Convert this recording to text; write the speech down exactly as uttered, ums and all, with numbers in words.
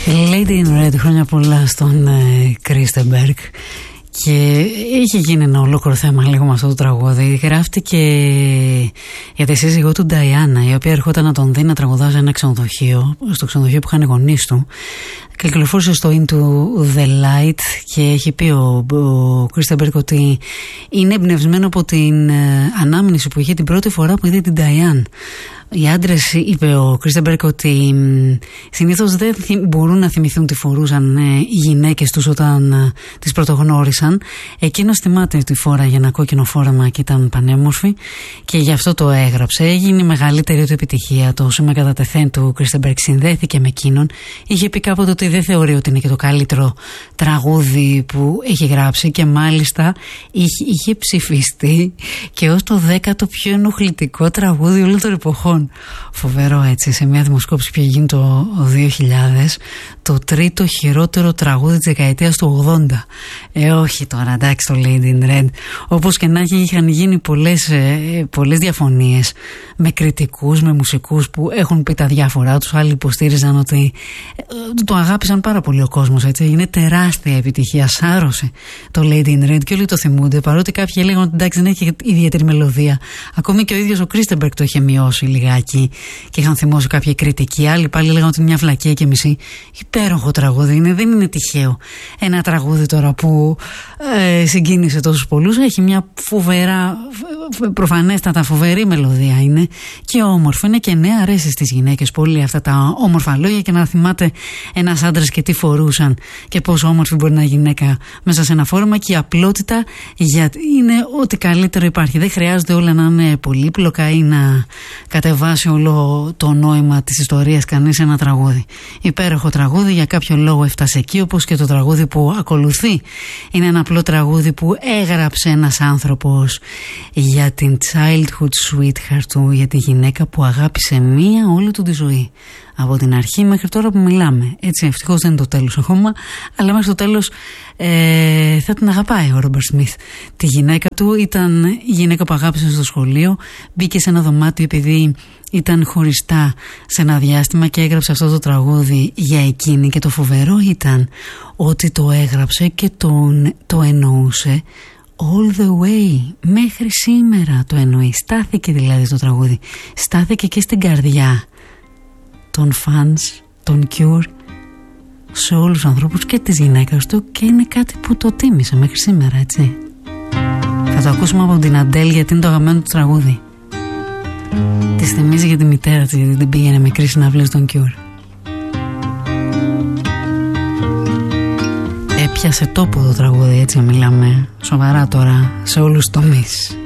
Lady in Red, χρόνια πολλά στον Κρίστεμπεργκ. Και είχε γίνει ένα ολόκληρο θέμα λίγο με αυτό το τραγούδι. Γράφτηκε για τη σύζυγό του Νταϊάννα, η οποία ερχόταν να τον δει να τραγουδά σε ένα ξενοδοχείο, στο ξενοδοχείο που είχαν οι γονείς του. Κυκλοφόρησε στο Into the Light και έχει πει ο, ο Κρίστεμπεργκ ότι είναι εμπνευσμένο από την ανάμνηση που είχε την πρώτη φορά που είδε την Νταϊάν. Οι άντρες, είπε ο Κρίστεμπεργκ, ότι συνήθως δεν μπορούν να θυμηθούν τι φορούσαν οι γυναίκες τους όταν τις πρωτογνώρισαν. Εκείνος θυμάται ότι φόραγε ένα κόκκινο φόρεμα και ήταν πανέμορφη και γι' αυτό το έγραψε. Έγινε η μεγαλύτερη του επιτυχία. Το σήμα κατά τεθέν του Κρίστεμπεργκ συνδέθηκε με εκείνον. Είχε πει κάποτε ότι δεν θεωρεί ότι είναι και το καλύτερο τραγούδι που έχει γράψει και μάλιστα είχε, είχε ψηφιστεί και ως το δέκατο πιο ενοχλητικό τραγούδι όλων των εποχών. Φοβερό, έτσι, σε μια δημοσκόπηση που είχε γίνει το δύο χιλιάδες, το τρίτο χειρότερο τραγούδι της δεκαετίας του ογδόντα. Ε, όχι τώρα, εντάξει, το Lady in Red. Όπως και να έχει, είχαν γίνει πολλές, ε, πολλές διαφωνίες με κριτικούς, με μουσικούς που έχουν πει τα διάφορά τους. Άλλοι υποστήριζαν ότι ε, το αγάπησαν πάρα πολύ ο κόσμος, έτσι. Είναι τεράστια επιτυχία, σάρωσε το Lady in Red και όλοι το θυμούνται. Παρότι κάποιοι έλεγαν ότι εντάξει, δεν έχει ιδιαίτερη μελωδία. Ακόμη και ο ίδιος ο Κρίστεμπεργκ το είχε μειώσει λιγάκι και είχαν θυμώσει κάποια κριτική. Άλλοι πάλι λέγανε ότι μια βλακία και μισή. Υπέροχο τραγούδι είναι, δεν είναι τυχαίο. Ένα τραγούδι τώρα που ε, συγκίνησε τόσους πολλούς. Έχει μια φοβερά, προφανέστατα φοβερή μελωδία είναι και όμορφο. Είναι και νέα, αρέσει στις γυναίκες πολύ αυτά τα όμορφα λόγια και να θυμάται ένας άντρας και τι φορούσαν και πόσο όμορφη μπορεί να είναι γυναίκα μέσα σε ένα φόρμα. Και η απλότητα γιατί είναι ό,τι καλύτερο υπάρχει. Δεν χρειάζεται όλα να είναι πολύπλοκα ή να κατεβάσει όλο το νόημα της ιστορίας κανείς ένα τραγούδι. Υπέροχο τραγούδι, για κάποιο λόγο έφτασε εκεί, όπως και το τραγούδι που ακολουθεί. Είναι ένα απλό τραγούδι που έγραψε ένας άνθρωπος για την childhood sweetheart του, για τη γυναίκα που αγάπησε μία όλη του τη ζωή. Από την αρχή μέχρι τώρα που μιλάμε. Έτσι, ευτυχώς δεν είναι το τέλος ακόμα, αλλά μέχρι το τέλος ε, θα την αγαπάει ο Ρόμπερτ Σμιθ. Τη γυναίκα του ήταν η γυναίκα που αγάπησε στο σχολείο, μπήκε σε ένα δωμάτιο επειδή ήταν χωριστά σε ένα διάστημα και έγραψε αυτό το τραγούδι για εκείνη. Και το φοβερό ήταν ότι το έγραψε και τον, το εννοούσε all the way, μέχρι σήμερα το εννοεί. Στάθηκε δηλαδή στο τραγούδι, στάθηκε και στην καρδιά των fans, των Cure, σε όλους τους ανθρώπους και της γυναίκας του, και είναι κάτι που το τίμησε μέχρι σήμερα, έτσι. Θα το ακούσουμε από την Αντέλ γιατί είναι το αγαπημένο του τραγούδι. Της θυμίζει για τη μητέρα της γιατί την πήγαινε μικρή συναυλίες των Cure. Έπιασε τόπο το τραγούδι, έτσι μιλάμε σοβαρά τώρα σε όλους τους τομείς.